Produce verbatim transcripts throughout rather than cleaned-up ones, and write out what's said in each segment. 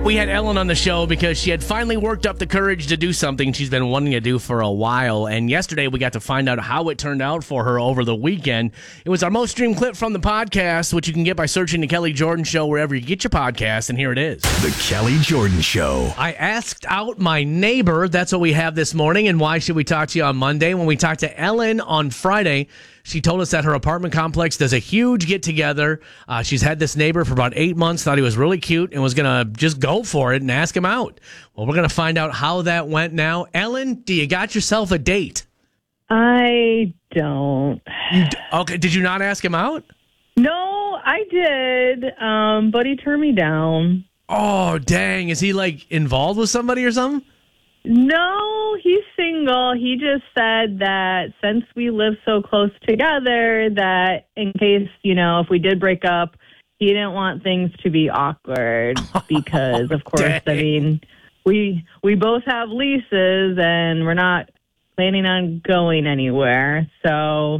We had Ellen on the show because she had finally worked up the courage to do something she's been wanting to do for a while. And yesterday we got to find out how it turned out for her over the weekend. It was our most streamed clip from the podcast, which you can get by searching The Kelly Jordan Show wherever you get your podcast. And here it is. The Kelly Jordan Show. I asked out my neighbor. That's what we have this morning. And why should we talk to you on Monday? When we talked to Ellen on Friday, she told us that her apartment complex does a huge get-together. Uh, she's had this neighbor for about eight months, thought he was really cute, and was going to just go for it and ask him out. Well, we're going to find out how that went now. Ellen, do you got yourself a date? I don't. You d- okay, did you not ask him out? No, I did, um, but he turned me down. Oh, dang. Is he, like, involved with somebody or something? No, he's single. He just said that since we live so close together, that in case, you know, if we did break up, he didn't want things to be awkward because, of course, Dang. I mean, we we both have leases and we're not planning on going anywhere. So,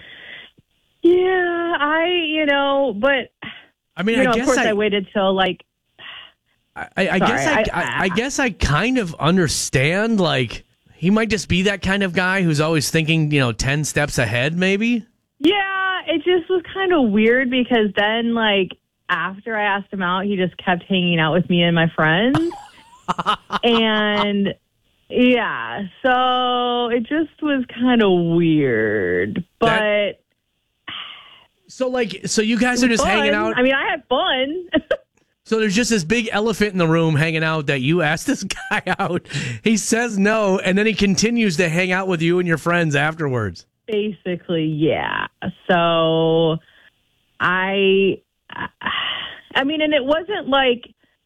yeah, I, you know, but, I mean, you know, I of guess course I, I waited till, like, I, I, I Sorry, guess I, I- I, I guess I kind of understand, like, he might just be that kind of guy who's always thinking, you know, ten steps ahead, maybe. yeah, it just was kind of weird because then, like, after I asked him out, he just kept hanging out with me and my friends. and, yeah, so it just was kind of weird. But That- So, like, so you guys are just fun. hanging out. I mean, I had fun. So there's just this big elephant in the room hanging out that you asked this guy out. He says no, and then he continues to hang out with you and your friends afterwards. Basically, yeah. So I, I mean, and it wasn't like,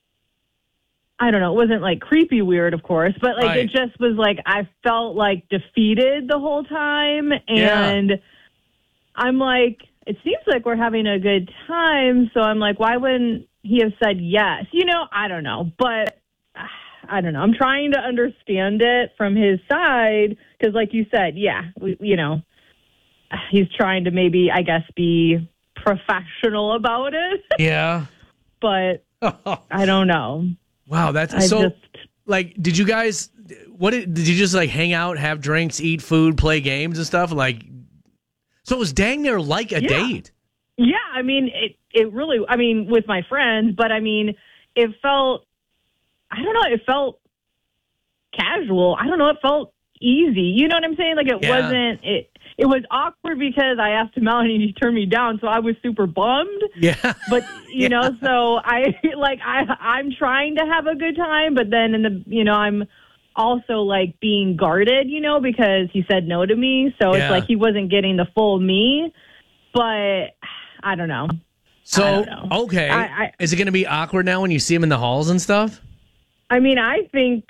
I don't know, it wasn't like creepy weird, of course, but like Right. it just was like I felt like defeated the whole time. And Yeah. I'm like, it seems like we're having a good time. So I'm like, why wouldn't he have said yes? You know, I don't know. But I don't know. I'm trying to understand it from his side because, like you said, yeah, we, you know, he's trying to maybe, I guess, be professional about it. Yeah. But I don't know. Wow, that's I so. just, Like, did you guys? What did, did you just like hang out, have drinks, eat food, play games and stuff? Like, so it was dang near like a Yeah. date. yeah, I mean, it, it really, I mean, with my friends, but I mean, it felt, I don't know, it felt casual. I don't know, it felt easy. You know what I'm saying? Like, it Yeah. wasn't, it, it was awkward because I asked him out and he turned me down, so I was super bummed. Yeah. But you Yeah. know, so I like I I'm trying to have a good time, but then in the you know I'm also like being guarded, you know, because he said no to me, so Yeah. it's like he wasn't getting the full me. But I don't know. So I don't know. okay, I- I- is it going to be awkward now when you see him in the halls and stuff? I mean, I think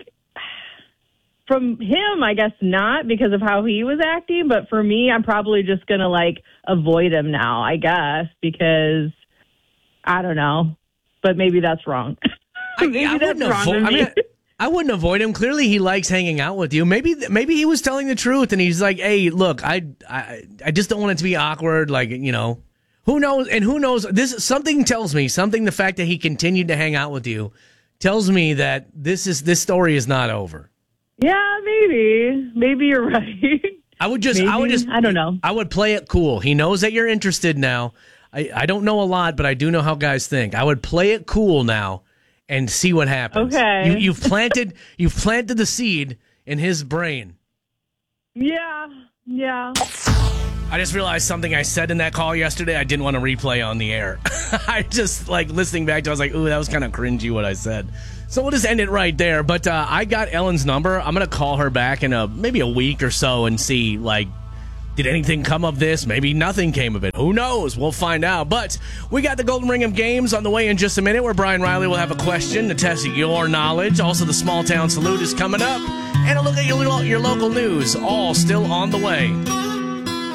from him, I guess not because of how he was acting, but for me, I'm probably just gonna like avoid him now, I guess, because I don't know, but maybe that's wrong. I, maybe I that's wouldn't wrong avo- of I, me. mean, I wouldn't avoid him. Clearly, he likes hanging out with you. Maybe, maybe he was telling the truth, and he's like, "Hey, look, I, I, I just don't want it to be awkward. Like, you know, who knows? And who knows? This something tells me something. The fact that he continued to hang out with you tells me that this is this story is not over. Yeah, maybe. Maybe you're right. I would just, I would Maybe. just, I don't know. I would play it cool. He knows that you're interested now. I, I don't know a lot, but I do know how guys think. I would play it cool now and see what happens. Okay. You, you've planted, you've planted the seed in his brain. Yeah, yeah. I just realized something I said in that call yesterday I didn't want to replay on the air. I just, like, listening back to it, I was like, ooh, that was kind of cringy what I said. So we'll just end it right there. But uh, I got Ellen's number. I'm going to call her back in a maybe a week or so and see, like, did anything come of this? Maybe nothing came of it. Who knows? We'll find out. But we got the Golden Ring of Games on the way in just a minute, where Brian Riley will have a question to test your knowledge. Also, the Small Town Salute is coming up. And a look at your, your local news, all still on the way.